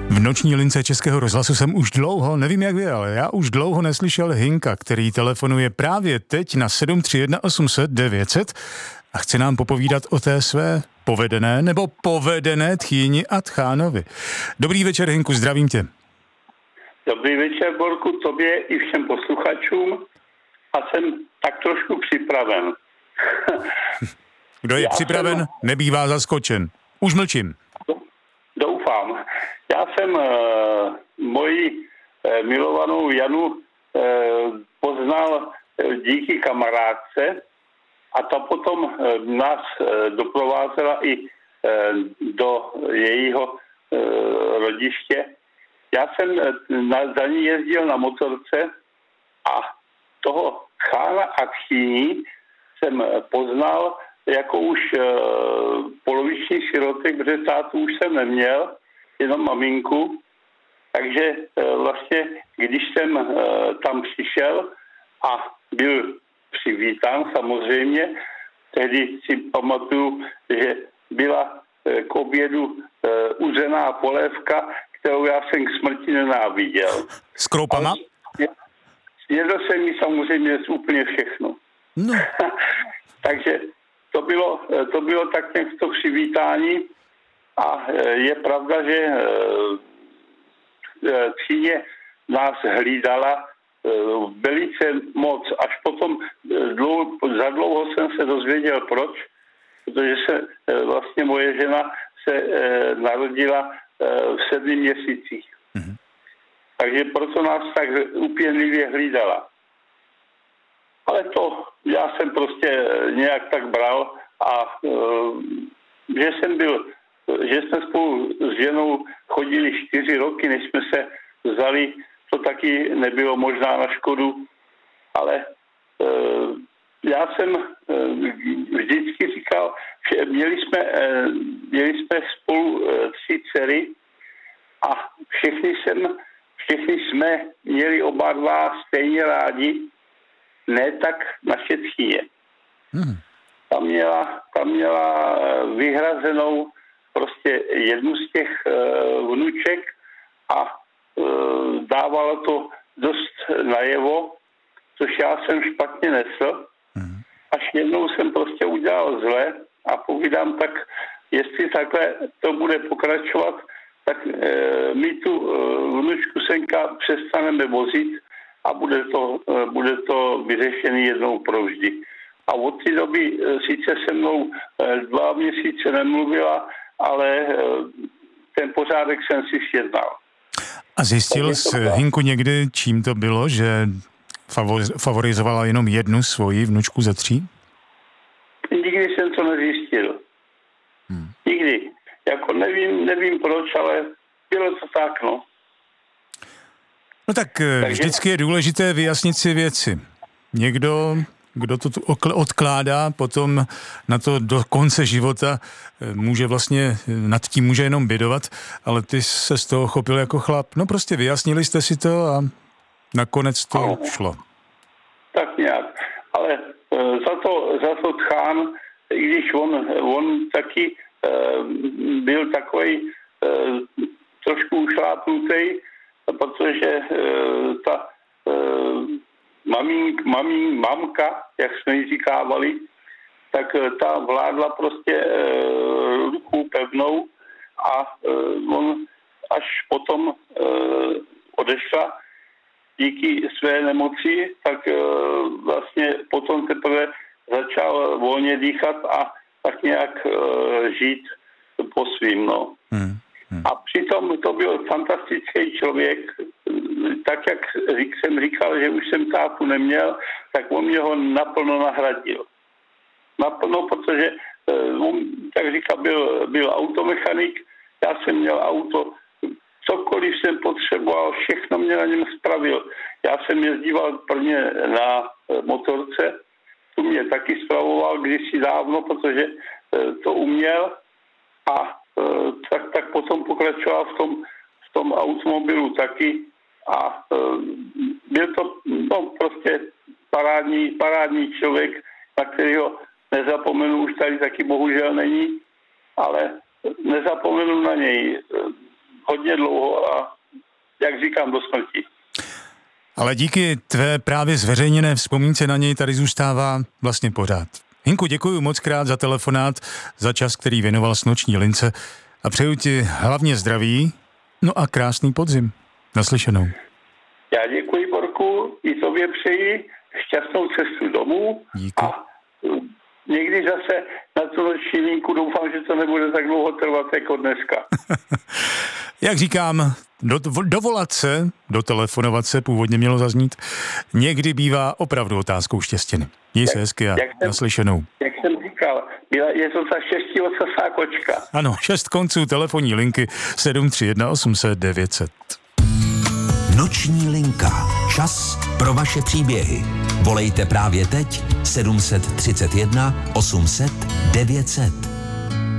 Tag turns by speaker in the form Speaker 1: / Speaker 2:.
Speaker 1: V noční lince Českého rozhlasu jsem už dlouho, nevím jak vy, ale já už dlouho neslyšel Hinka, který telefonuje právě teď na 731 800 900 a chce nám popovídat o té své povedené tchýni a tchánovi. Dobrý večer, Hinku, zdravím tě.
Speaker 2: Dobrý večer, Borku, tobě i všem posluchačům a jsem tak trošku připraven.
Speaker 1: Kdo je připraven, nebývá zaskočen. Už mlčím.
Speaker 2: Doufám. Já jsem moji milovanou Janu poznal díky kamarádce a ta potom nás doprovázela i do jejího rodiště. Já jsem za ní jezdil na motorce a toho chána a tchýni jsem poznal jako už poloviční sirotek, protože tátu už jsem neměl, jenom maminku. Takže vlastně, když jsem tam přišel a byl přivítán samozřejmě, tehdy si pamatuju, že byla k obědu uzená polévka, kterou já jsem k smrti nenáviděl.
Speaker 1: S kroupama?
Speaker 2: Snědl jsem mi samozřejmě úplně všechno. No. Takže to bylo tak nějak to přivítání a je pravda, že tchýně nás hlídala velice moc. Až potom za dlouho jsem se dozvěděl proč, protože se vlastně moje žena se narodila v 7 měsících. Mm-hmm. Takže proto nás tak úpěnlivě hlídala. Ale to já jsem prostě nějak tak bral a že jsme spolu s ženou chodili 4 roky, než jsme se vzali, to taky nebylo možná na škodu, ale já jsem vždycky říkal, že měli jsme spolu 3 dcery a všechny jsme měli oba dva stejně rádi, ne tak naše tchýně. Tam měla vyhrazenou prostě jednu z těch vnuček a dávala to dost najevo, což já jsem špatně nesl. Až jednou jsem prostě udělal zle a povídám, tak jestli takhle to bude pokračovat, tak my tu vnučku Senka přestaneme vozit a bude to vyřešený jednou provždy. A od té doby sice se mnou 2 měsíce nemluvila, ale ten pořádek jsem si sjednal.
Speaker 1: A zjistil jsi, Hinku, někdy, čím to bylo, že favorizovala jenom jednu svoji vnučku ze 3?
Speaker 2: Nikdy jsem to nezjistil. Nikdy. Jako nevím proč, ale bylo to tak, no.
Speaker 1: No tak vždycky je důležité vyjasnit si věci. Někdo, kdo to odkládá potom na to do konce života, může vlastně, nad tím může jenom bědovat, ale ty se z toho chopil jako chlap. No prostě vyjasnili jste si to a nakonec to šlo.
Speaker 2: Tak nějak. Ale za to tchán, i když on taky byl takový trošku ušlápnutý, protože ta mamka, jak jsme ji říkávali, tak ta vládla prostě rukou pevnou a on až potom odešla díky své nemoci, tak vlastně potom teprve začal volně dýchat a tak nějak žít po svým, no. A přitom to byl fantastický člověk, tak jak jsem říkal, že už jsem tátu neměl, tak on mě ho naplno nahradil. Naplno, protože tak říkal, byl automechanik, já jsem měl auto, cokoliv jsem potřeboval, všechno mě na něm spravil. Já jsem jezdíval prvně na motorce, tu mě taky spravoval kdysi dávno, protože to uměl a tak potom pokračoval v tom automobilu taky a byl to prostě parádní člověk, na kterého nezapomenu, už tady taky bohužel není, ale nezapomenu na něj. hodně dlouho a jak říkám, do smrti.
Speaker 1: Ale díky tvé právě zveřejněné vzpomínce na něj tady zůstává vlastně pořád. Hinku, děkuji moc krát za telefonát, za čas, který věnoval s Noční lince a přeju ti hlavně zdraví, no a krásný podzim. Naslyšenou.
Speaker 2: Já děkuji, Borku, i tobě přeji šťastnou cestu domů.
Speaker 1: Díky.
Speaker 2: A někdy zase na tu Noční linku doufám, že to nebude tak dlouho trvat jako dneska.
Speaker 1: Jak říkám, dovolat se, dotelefonovat se původně mělo zaznít, někdy bývá opravdu otázkou štěstěny. Měj se hezky a naslyšenou. Jak
Speaker 2: jsem říkal, je to ta štěstí ocasá kočka.
Speaker 1: Ano, 6 konců telefonní linky 731 800 900.
Speaker 3: Noční linka. Čas pro vaše příběhy. Volejte právě teď 731 800 900.